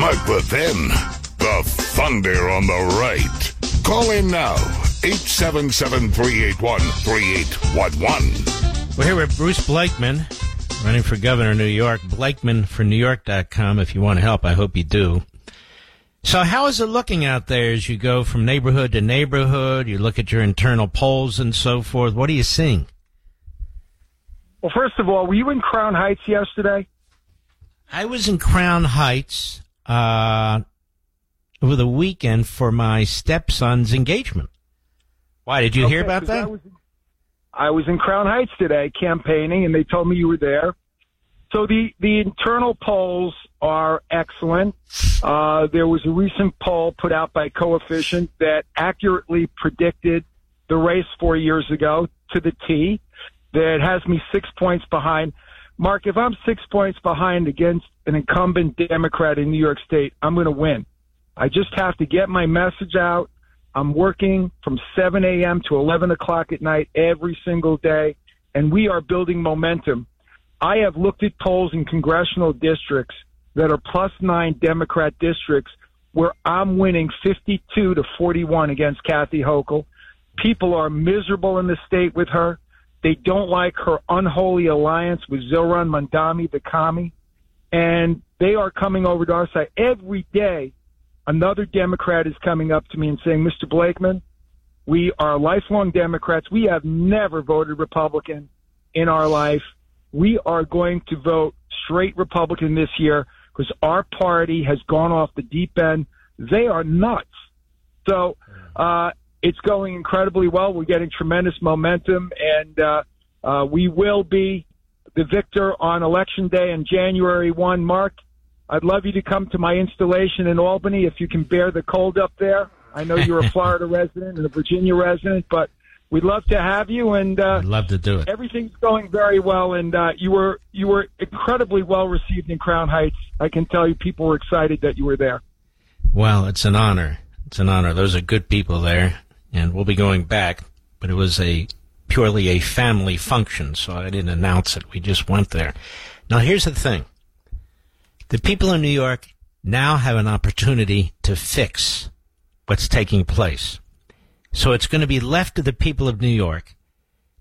Mark Levin, the Thunder on the right. Call in now, 877-381-3811. We're here with Bruce Blakeman, running for governor of New York. BlakemanForNewYork.com if you want to help. I hope you do. So how is it looking out there as you go from neighborhood to neighborhood? You look at your internal polls and so forth. What are you seeing? Well, first of all, were you in Crown Heights yesterday? I was in Crown Heights over the weekend for my stepson's engagement. Why, did you hear about that? I was in Crown Heights today campaigning, and they told me you were there. So the internal polls are excellent. There was a recent poll put out by Coefficient that accurately predicted the race 4 years ago to the T. That has me 6 points behind. Mark, if I'm 6 points behind against an incumbent Democrat in New York State, I'm going to win. I just have to get my message out. I'm working from 7 a.m. to 11 o'clock at night every single day, and we are building momentum. I have looked at polls in congressional districts that are +9 Democrat districts where I'm winning 52 to 41 against Kathy Hochul. People are miserable in the state with her. They don't like her unholy alliance with Zohran Mamdani, the commie, and they are coming over to our side. Every day, another Democrat is coming up to me and saying, Mr. Blakeman, we are lifelong Democrats. We have never voted Republican in our life. We are going to vote straight Republican this year because our party has gone off the deep end. They are nuts. So it's going incredibly well. We're getting tremendous momentum, and we will be the victor on Election Day on January 1. Mark, I'd love you to come to my installation in Albany if you can bear the cold up there. I know you're a Florida resident and a Virginia resident, but we'd love to have you, and I'd love to do it. Everything's going very well, and you were incredibly well received in Crown Heights. I can tell you, people were excited that you were there. Well, it's an honor. It's an honor. Those are good people there, and we'll be going back. But it was purely a family function, so I didn't announce it. We just went there. Now, here's the thing: the people in New York now have an opportunity to fix what's taking place. So it's going to be left to the people of New York